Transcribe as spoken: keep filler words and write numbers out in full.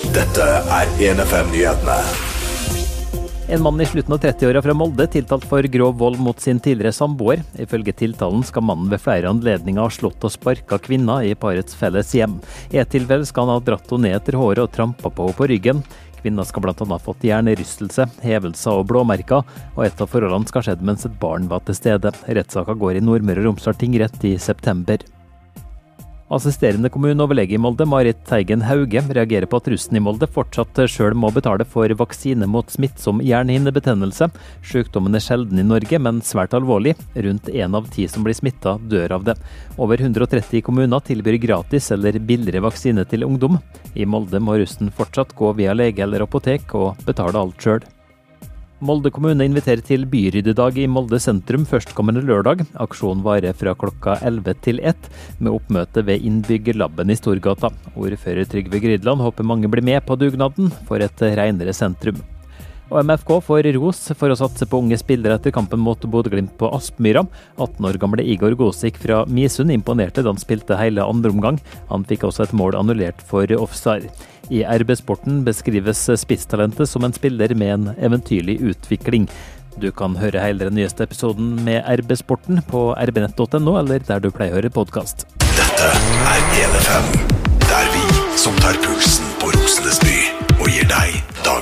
Dette er en F M-nyhetene. En mann i slutten av trettiåra fra Molde tiltalt for grov vold mot sin tidligere samboer. Ifølge tiltalen skal mannen ved flere anledninger ha slått og sparka kvinna i parets felles hjem. I et tilfelle skal han ha dratt henne ned etter håret og trampa på henne på ryggen. Kvinna skal blant annet ha fått hjernerystelse, hevelser og blåmerker, og et av forholdene skal ha skjedd mens et barn var til stede. Rettssaka går i Nordmøre og Romsdal tingrett i september. Assisterende kommuneoverlege i Molde, Marit Teigen Hauge, reagerer på at russen i Molde fortsatt selv må betale for vaksine mot smittsom hjernehinnebetennelse. Sykdommen er sjelden i Norge, men svært alvorlig. Rundt en av ti som blir smittet dør av det. Over hundre og tretti kommuner tilbyr gratis eller billigere vaksine til ungdom. I Molde må russen fortsatt gå via lege eller apotek og betale alt selv. Molde kommune inviterer til byryddedag i Molde sentrum førstkommende lørdag. Aksjonen varer fra klokka elleve til ett, med oppmøte ved innbyggerlabben i Storgata. Ordfører Trygve Grydland håper mange blir med på dugnaden for et renere sentrum. Og M F K får ros for å satse på unge spillere etter kampen mot Bodø-Glimt på Aspmyra. atten år gamle Igor Gosik fra Misund imponerte da han spilte hele andre omgang. Han fikk også et mål annullert for offside. I R B-sporten beskrives spisstalentet som en spiller med en eventyrlig utvikling. Du kan høre hele den nyeste episoden med R B-sporten på r b nett punktum no, eller der du pleier å høre podcast. Dette er en F M, der vi som tar pulsen på Rosenes by og gir deg